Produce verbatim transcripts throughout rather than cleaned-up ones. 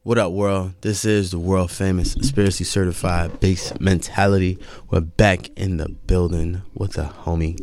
What up, world? This is the world famous Conspiracy Certified Base Mentality. We're back in the building with the homie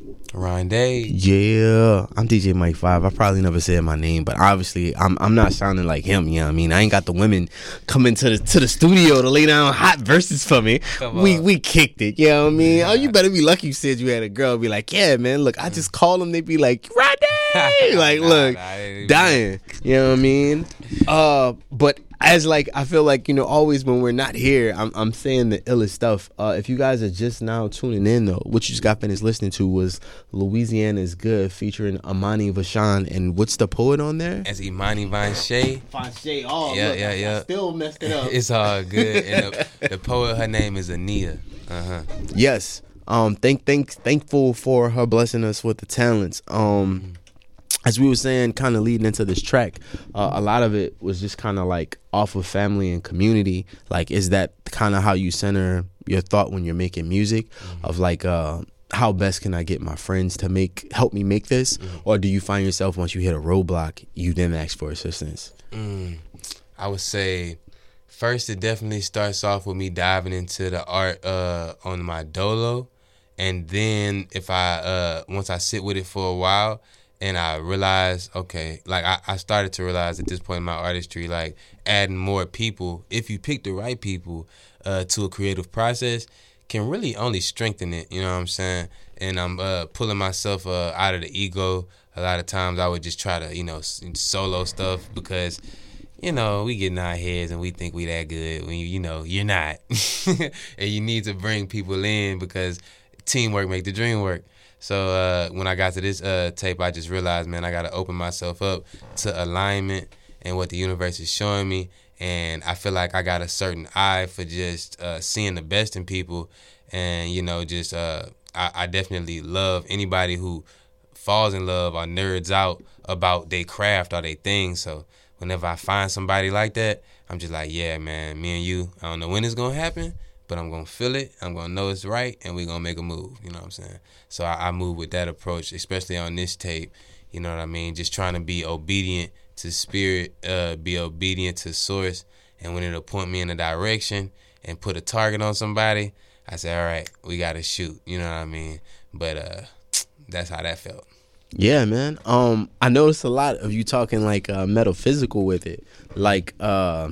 Rondé. Yeah, I'm D J Mike Five. I probably never said my name, but obviously I'm I'm not sounding like him. You know what I mean? I ain't got the women coming to the to the studio to lay down hot verses for me. Come we on. we kicked it. You know what I mean? Oh, you better be lucky you said you had a girl. Be like, yeah, man. Look, I just call them. They be like, Rondé. Like, Nah, look, nah, I didn't- dying. You know what I mean? Uh, but as like I feel like, you know, always when we're not here, I'm I'm saying the illest stuff. Uh, if you guys are just now tuning in though, what you just got finished listening to was Louisiana is Good featuring Amani Vachon, and what's the poet on there? As Imani Vanche. Vanche. Oh, Yeah, look, yeah, I- I yeah. still messed it up. It's all good. And the, the poet, her name is Ania. Uh-huh. Yes. Um. Thank thank thankful for her blessing us with the talents. Um. As we were saying, kind of leading into this track, uh, a lot of it was just kind of like off of family and community. Like, is that kind of how you center your thought when you're making music? Mm-hmm. Of like, uh, how best can I get my friends to make help me make this? Mm-hmm. Or do you find yourself once you hit a roadblock, you then ask for assistance? Mm, I would say first it definitely starts off with me diving into the art uh, on my dolo, and then if I uh, once I sit with it for a while. And I realized, okay, like I, I started to realize at this point in my artistry, like adding more people, if you pick the right people uh, to a creative process, can really only strengthen it, you know what I'm saying? And I'm uh, pulling myself uh, out of the ego. A lot of times I would just try to, you know, solo stuff because, you know, we get in our heads and we think we that good when, you, you know, you're not. And you need to bring people in because teamwork make the dream work. So uh, when I got to this uh, tape, I just realized, man, I got to open myself up to alignment and what the universe is showing me. And I feel like I got a certain eye for just uh, seeing the best in people. And, you know, just uh, I, I definitely love anybody who falls in love or nerds out about their craft or their thing. So whenever I find somebody like that, I'm just like, yeah, man, me and you, I don't know when it's going to happen, but I'm going to feel it, I'm going to know it's right, and we're going to make a move, you know what I'm saying? So I, I move with that approach, especially on this tape, you know what I mean? Just trying to be obedient to spirit, uh, be obedient to source, and when it'll point me in a direction and put a target on somebody, I say, all right, we got to shoot, you know what I mean? But uh, that's how that felt. Yeah, man. Um, I noticed a lot of you talking like uh, metaphysical with it. Like, uh,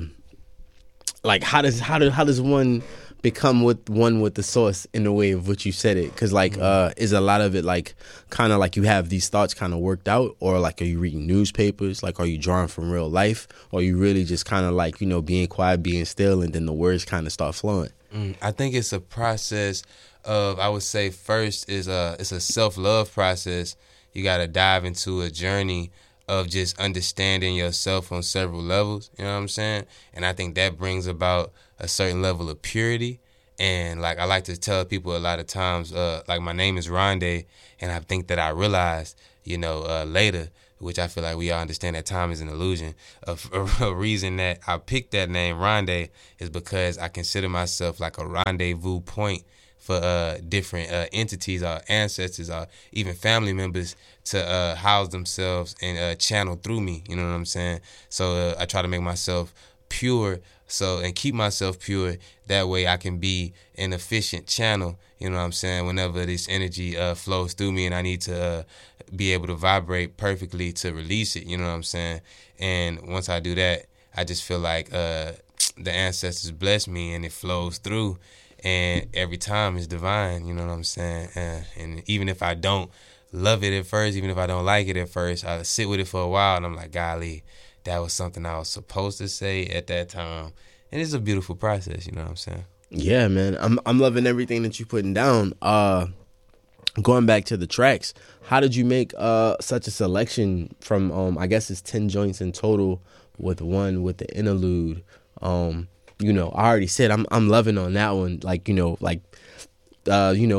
like how does how do how does one become with one with the source in the way of what you said it? Because like, uh, is a lot of it like kind of like you have these thoughts kind of worked out, or like are you reading newspapers? Like, are you drawing from real life, or are you really just kind of like, you know, being quiet, being still, and then the words kind of start flowing? Mm, I think it's a process of, I would say first is a it's a self-love process. You got to dive into a journey of just understanding yourself on several levels, you know what I'm saying? And I think that brings about a certain level of purity. And like I like to tell people a lot of times, uh, like my name is Rondé, and I think that I realized, you know, uh, later, which I feel like we all understand that time is an illusion. A, a, a reason that I picked that name Rondé is because I consider myself like a rendezvous point for uh, different uh, entities, our ancestors, or even family members to uh, house themselves and uh, channel through me. You know what I'm saying? So uh, I try to make myself pure, so and keep myself pure. That way I can be an efficient channel. You know what I'm saying? Whenever this energy uh, flows through me, and I need to uh, be able to vibrate perfectly to release it. You know what I'm saying? And once I do that, I just feel like uh, the ancestors bless me, and it flows through. And every time it's divine, you know what I'm saying? Uh, and even if I don't love it at first, even if I don't like it at first, I sit with it for a while, and I'm like, golly, that was something I was supposed to say at that time. And it's a beautiful process, you know what I'm saying? Yeah, man. I'm I'm loving everything that you're putting down. Uh, going back to the tracks, how did you make uh such a selection from, um I guess it's ten joints in total with one with the interlude? Um, you know, I already said I'm I'm loving on that one. Like, you know, like, uh, you know,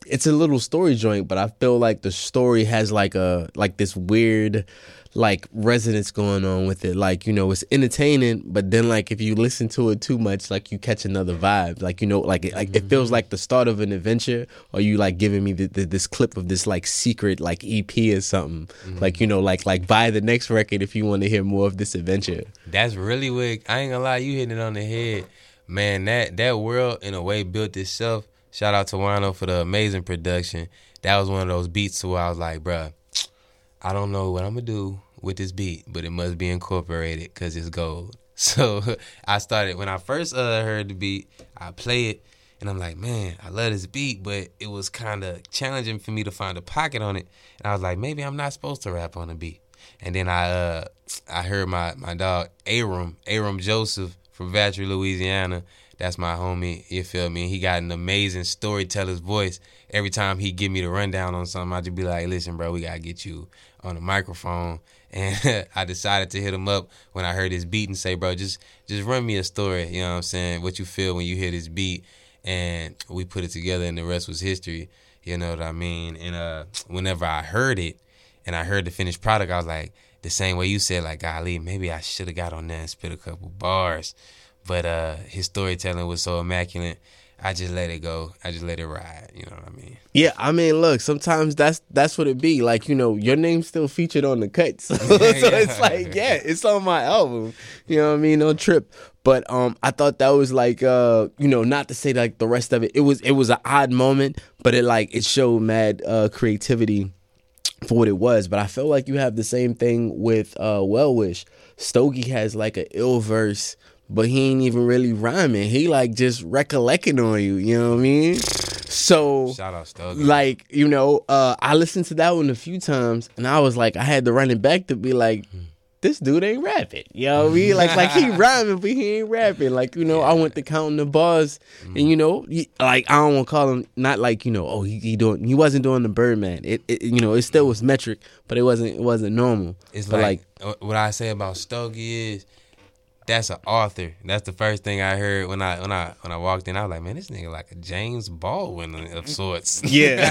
it's a little story joint, but I feel like the story has like a like this weird like resonance going on with it. Like, you know, it's entertaining, but then like if you listen to it too much, like you catch another vibe. Like, you know, like it, like it feels like the start of an adventure, or you like giving me the, the, this clip of this like secret like E P or something. Mm-hmm. Like, you know, like like buy the next record if you want to hear more of this adventure. That's really what, I ain't gonna lie, you hitting it on the head. Man, that that world in a way built itself. Shout out to Wino for the amazing production. That was one of those beats where I was like, bruh, I don't know what I'm gonna do with this beat, but it must be incorporated because it's gold. So I started, when I first uh, heard the beat, I play it, and I'm like, man, I love this beat, but it was kind of challenging for me to find a pocket on it. And I was like, maybe I'm not supposed to rap on the beat. And then I uh, I heard my, my dog, Aram, Aram Joseph from Vatry, Louisiana. That's my homie, you feel me? He got an amazing storyteller's voice. Every time he give me the rundown on something, I just be like, listen, bro, we got to get you on the microphone. And I decided to hit him up when I heard his beat and say, bro, just just run me a story, you know what I'm saying, what you feel when you hear this beat. And we put it together, and the rest was history, you know what I mean? And uh, whenever I heard it and I heard the finished product, I was like, the same way you said, like, golly, maybe I should have got on there and spit a couple bars. But uh, his storytelling was so immaculate, I just let it go. I just let it ride. You know what I mean? Yeah, I mean, look, sometimes that's that's what it be. Like, you know, your name's still featured on the cut. So, so it's like, yeah, it's on my album. You know what I mean? No trip. But um, I thought that was like, uh, you know, not to say like the rest of it. It was it was an odd moment, but it like it showed mad uh, creativity for what it was. But I feel like you have the same thing with uh, Well Wish. Stogie has like an ill verse, but he ain't even really rhyming. He like just recollecting on you, you know what I mean? So, shout out Stogie. Like, you know, uh, I listened to that one a few times, and I was like, I had to run it back to be like, this dude ain't rapping, you know what I mean? Like, like he rhyming, but he ain't rapping. Like, you know, yeah. I went to counting the bars, mm. and you know, he, like I don't want to call him not like you know, oh he, he doing he wasn't doing the Birdman. It, it you know, it still was metric, but it wasn't it wasn't normal. It's but like, like what I say about Stogie is, that's an author. That's the first thing I heard when I when I when I walked in. I was like, man, this nigga like a James Baldwin of sorts. Yeah,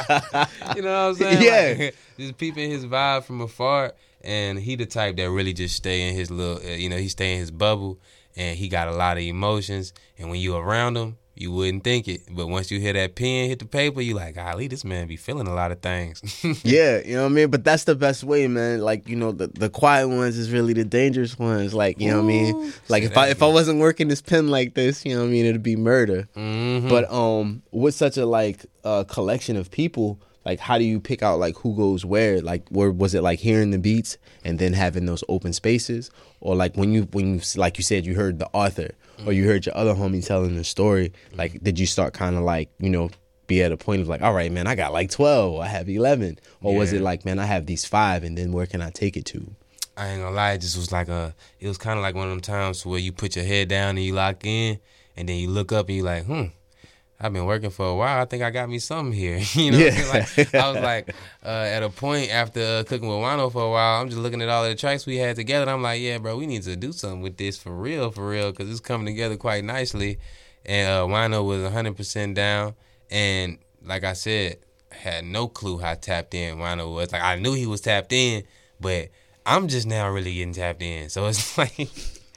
you know what I'm saying? Yeah, like, just peeping his vibe from afar, and he the type that really just stay in his little, uh, you know, he stay in his bubble, and he got a lot of emotions. And when you around him, you wouldn't think it, but once you hear that pen hit the paper, you like, golly, this man be feeling a lot of things. Yeah, you know what I mean? But that's the best way, man. Like, you know, the, the quiet ones is really the dangerous ones. Like, you Ooh, know what I mean? Like, if I if I wasn't working this pen like this, you know what I mean, it'd be murder. Mm-hmm. But um, with such a, like, uh, collection of people, like, how do you pick out, like, who goes where? Like, where was it, like, hearing the beats and then having those open spaces? Or, like, when you, when you like you said, you heard the author or you heard your other homie telling the story, like, did you start kind of, like, you know, be at a point of, like, all right, man, I got, like, twelve or I have eleven? Or yeah. was it, like, man, I have these five and then where can I take it to? I ain't gonna lie, it just was like a, it was kind of like one of them times where you put your head down and you lock in and then you look up and you like, hmm. I've been working for a while. I think I got me something here. You know yeah. what I mean? Like, I was like, uh, at a point after uh, cooking with Wino for a while, I'm just looking at all of the tracks we had together. And I'm like, yeah, bro, we need to do something with this for real, for real, because it's coming together quite nicely. And uh, Wino was one hundred percent down. And like I said, had no clue how tapped in Wino was. Like, I knew he was tapped in, but I'm just now really getting tapped in. So it's like...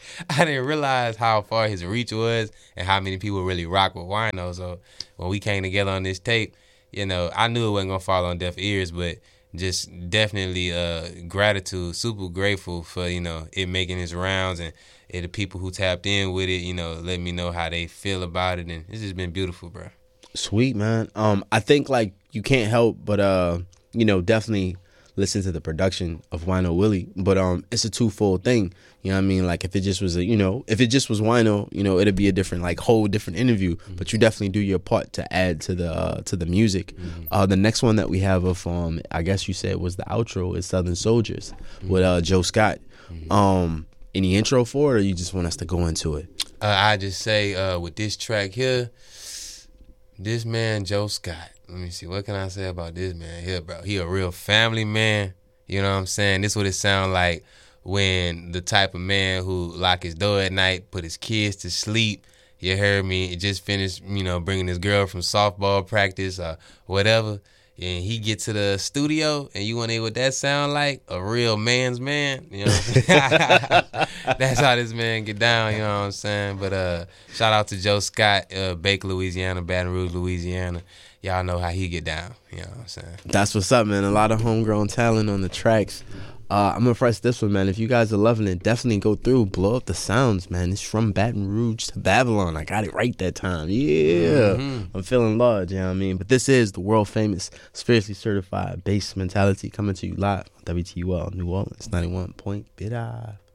I didn't realize how far his reach was and how many people really rock with Wino. So when we came together on this tape, you know, I knew it wasn't going to fall on deaf ears, but just definitely uh, gratitude, super grateful for, you know, it making its rounds and, and the people who tapped in with it, you know, let me know how they feel about it. And it's just been beautiful, bro. Sweet, man. Um, I think, like, you can't help but, uh, you know, definitely listen to the production of Wino Willie, but um, it's a twofold thing. You know what I mean? Like, if it just was a, you know, if it just was Wino, you know, it'd be a different, like, whole different interview. Mm-hmm. But you definitely do your part to add to the uh, to the music. Mm-hmm. Uh, the next one that we have of, um, I guess you said was the outro is Southern Soldiers mm-hmm. with uh, Joe Scott. Mm-hmm. Um, any intro for it, or you just want us to go into it? Uh, I just say uh, with this track here, this man Joe Scott. Let me see. What can I say about this man here, bro? He a real family man. You know what I'm saying? This is what it sound like when the type of man who lock his door at night, put his kids to sleep, you heard me, he just finished, you know, bringing his girl from softball practice or whatever, and he get to the studio and you want to hear what that sound like? A real man's man, you know what I'm saying? That's how this man get down, you know what I'm saying? But uh, shout out to Joe Scott, uh, Baker, Louisiana, Baton Rouge, Louisiana. Y'all know how he get down, you know what I'm saying? That's what's up, man. A lot of homegrown talent on the tracks. Uh, I'm gonna press this one, man. If you guys are loving it, definitely go through, blow up the sounds, man. It's from Baton Rouge to Babylon. I got it right that time. Yeah, mm-hmm. I'm feeling large, you know what I mean? But this is the world famous, spiritually certified bass mentality coming to you live on W T U L New Orleans ninety-one point five.